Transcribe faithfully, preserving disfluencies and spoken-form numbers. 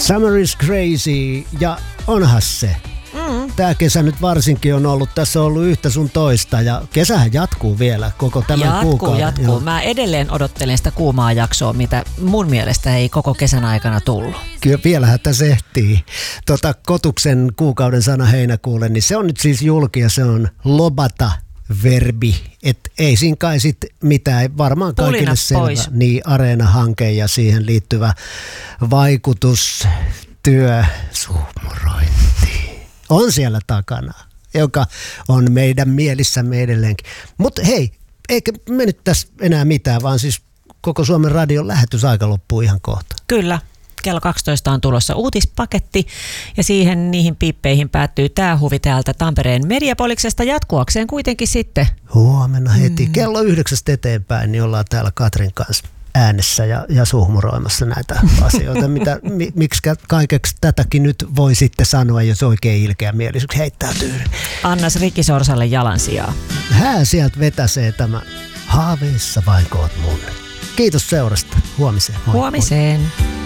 Summer is crazy, ja onhan se. Mm. Tämä kesä nyt varsinkin on ollut, tässä on ollut yhtä sun toista, ja kesähän jatkuu vielä koko tämän jatkuu, kuukauden. Jatkuu, jatkuu. Mä edelleen odottelen sitä kuumaa jaksoa, mitä mun mielestä ei koko kesän aikana tullut. Kyllä vielähän tässä ehtii. Tota, Kotuksen kuukauden sana heinäkuulle, niin se on nyt siis julki ja se on lobata verbi. Et ei siinä kai sit mitään, varmaan kaikille Pulinat selvä. Pois. Niin, Areena-hanke ja siihen liittyvä vaikutus, työ, suhmurointi on siellä takana, joka on meidän mielissämme edelleenkin. Mutta hei, eikä me nyt tässä enää mitään, vaan siis koko Suomen radion lähetysaika loppuu ihan kohta. Kyllä. Kello kaksitoista on tulossa uutispaketti ja siihen niihin piippeihin päättyy tämä huvi täältä Tampereen Mediapoliksesta jatkuakseen kuitenkin sitten. Huomenna heti. Mm. Kello yhdeksästä eteenpäin niin ollaan täällä Katrin kanssa äänessä ja, ja suhmuroimassa näitä asioita. Mitä, mi, miksi kaikeksi tätäkin nyt voi sitten sanoa, jos oikein ilkeä mielisyyksi heittäytyy. Annas Rikisorsalle jalansijaa. Hän sieltä vetäsee tämä haaveissa vain koot mun. Kiitos seurasta. Huomiseen. Moi, Huomiseen. Moi.